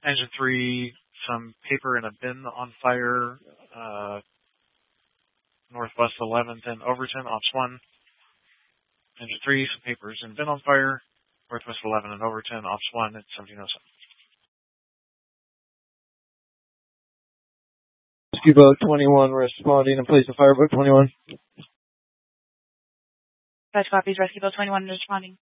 Engine 3, some paper in a bin on fire, Northwest 11th and Overton, Ops 1. Engine 3, some papers in a bin on fire, Northwest 11 and Overton, Ops 1 at 1707. Rescue Boat 21 responding in place of Fireboat 21. Dispatch copies, Rescue Boat 21 responding.